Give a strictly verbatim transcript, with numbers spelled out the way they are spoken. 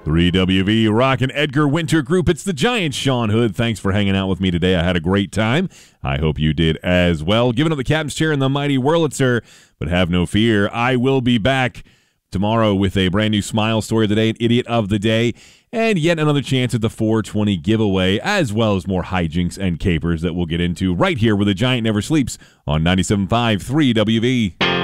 three W V Rockin' Edgar Winter Group. It's the giant Sean Hood. Thanks for hanging out with me today. I had a great time. I hope you did as well. Giving up the captain's chair in the mighty Wurlitzer, but have no fear. I will be back tomorrow with a brand new Smile Story of the Day, an Idiot of the Day, and yet another chance at the four twenty giveaway, as well as more hijinks and capers that we'll get into right here where the Giant never sleeps on ninety-seven point five three W V.